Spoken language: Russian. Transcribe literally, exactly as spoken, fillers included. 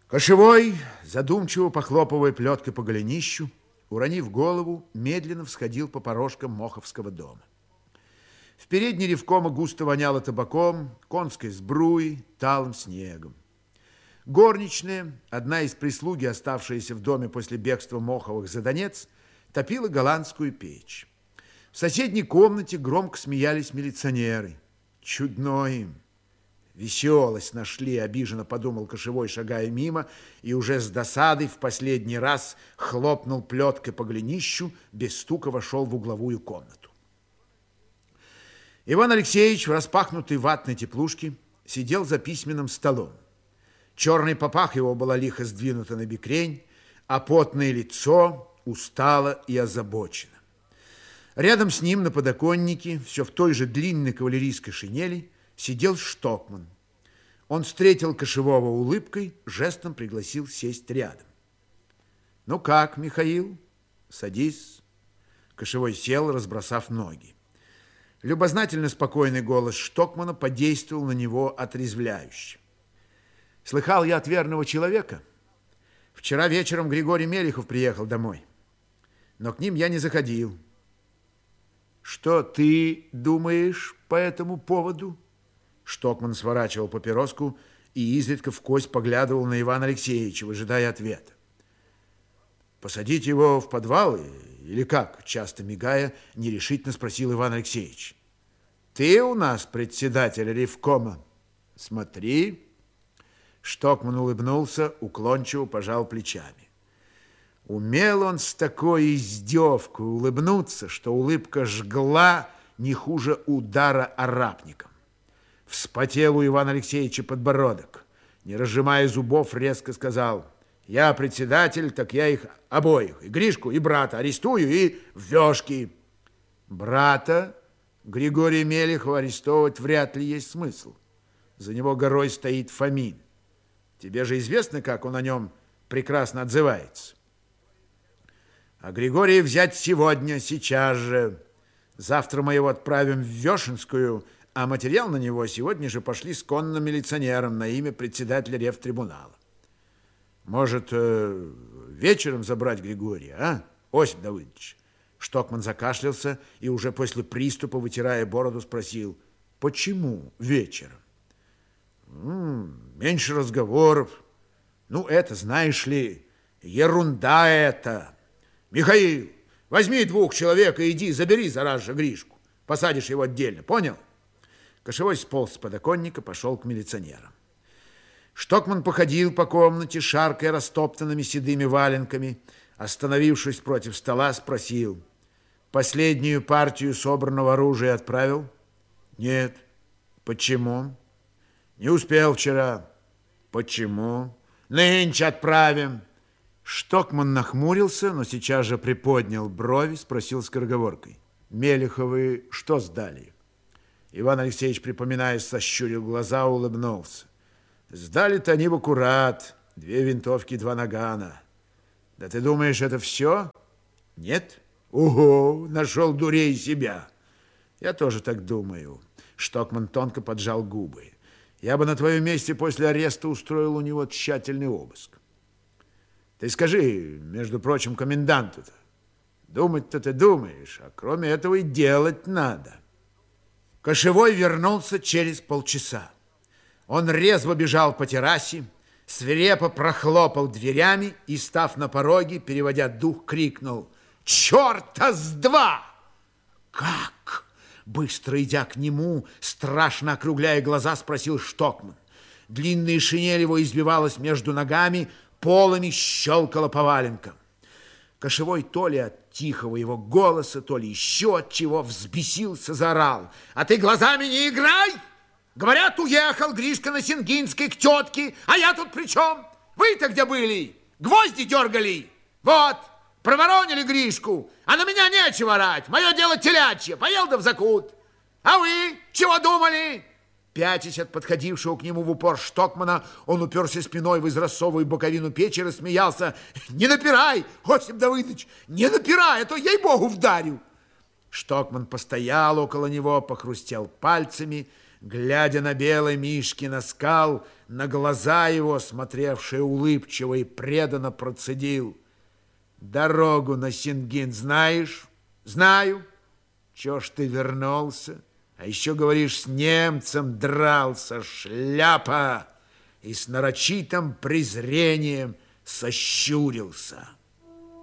Кошевой, задумчиво похлопывая плеткой по голенищу, уронив голову, медленно всходил по порожкам Моховского дома. В передней ревкома густо воняло табаком, конской сбруей, талым снегом. Горничная, одна из прислуги, оставшаяся в доме после бегства Моховых за Донец, топила голландскую печь. В соседней комнате громко смеялись милиционеры. Чудно им. Веселость нашли, обиженно подумал Кошевой, шагая мимо, и уже с досадой в последний раз хлопнул плеткой по голенищу, без стука вошел в угловую комнату. Иван Алексеевич в распахнутой ватной теплушке сидел за письменным столом. Черный попах его была лихо сдвинута на бекрень, а потное лицо устало и озабочено. Рядом с ним на подоконнике, все в той же длинной кавалерийской шинели, сидел Штокман. Он встретил Кошевого улыбкой, жестом пригласил сесть рядом. «Ну как, Михаил? Садись». Кошевой сел, разбросав ноги. Любознательно спокойный голос Штокмана подействовал на него отрезвляюще. «Слыхал я от верного человека. Вчера вечером Григорий Мелехов приехал домой, но к ним я не заходил. Что ты думаешь по этому поводу?» Штокман сворачивал папироску и изредка вкось поглядывал на Ивана Алексеевича, выжидая ответа. «Посадить его в подвал или как?» Часто мигая, нерешительно спросил Иван Алексеевич. «Ты у нас председатель ревкома. Смотри». Штокман улыбнулся, уклончиво пожал плечами. Умел он с такой издевкой улыбнуться, что улыбка жгла не хуже удара арапником. Вспотел у Ивана Алексеевича подбородок. Не разжимая зубов, резко сказал: «Я председатель, так я их обоих, и Гришку, и брата, арестую и в вёшки». Брата Григория Мелехова арестовывать вряд ли есть смысл. За него горой стоит Фомин. Тебе же известно, как он о нем прекрасно отзывается. А Григория взять сегодня, сейчас же. Завтра мы его отправим в Вешенскую, а материал на него сегодня же пошли с конным милиционером на имя председателя ревтрибунала. Может, э, вечером забрать Григория, а, Осип Давыдович?» Штокман закашлялся и уже после приступа, вытирая бороду, спросил: «Почему вечером?» М-м, «Меньше разговоров. Ну, это, знаешь ли, ерунда это. Михаил, возьми двух человек и иди, забери зараз же Гришку. Посадишь его отдельно, понял?» Кошевой сполз с подоконника, пошел к милиционерам. Штокман походил по комнате, шаркая растоптанными седыми валенками. Остановившись против стола, спросил: «Последнюю партию собранного оружия отправил?» «Нет». «Почему?» «Не успел вчера». «Почему?» «Нынче отправим». Штокман нахмурился, но сейчас же приподнял брови, спросил скороговоркой: «Мелеховы что сдали?» Иван Алексеевич, припоминая, сощурил глаза, улыбнулся. «Сдали-то они в аккурат. Две винтовки, два нагана. Да ты думаешь, это все?» «Нет?» «Ого, нашел дурей себя». «Я тоже так думаю». Штокман тонко поджал губы. «Я бы на твоем месте после ареста устроил у него тщательный обыск. Ты скажи, между прочим, коменданту-то, думать-то ты думаешь, а кроме этого и делать надо». Кошевой вернулся через полчаса. Он резво бежал по террасе, свирепо прохлопал дверями и, став на пороге, переводя дух, крикнул: «Черта с два!» «Как?» Быстро идя к нему, страшно округляя глаза, спросил Штокман. Длинная шинель его избивалась между ногами, полами щелкала по валенкам. Кошевой то ли от тихого его голоса, то ли еще от чего взбесился, заорал: «А ты глазами не играй! Говорят, уехал Гришка на Сингинской к тетке, а я тут при чем? Вы-то где были? Гвозди дергали? Вот, проворонили Гришку, а на меня нечего орать. Мое дело телячье, поел да взакут. А вы чего думали?» Пятясь от подходившего к нему в упор Штокмана, он уперся спиной в изразцовую боковину печи и рассмеялся: «Не напирай, Осип Давыдович, не напирай, а то ей-богу вдарю!» Штокман постоял около него, похрустел пальцами, глядя на белый Мишкин оскал, на глаза его, смотревшие улыбчиво и преданно, процедил: «Дорогу на Сингин знаешь?» «Знаю». «Чё ж ты вернулся? А еще, говоришь, с немцем дрался, шляпа!» И с нарочитым презрением сощурился.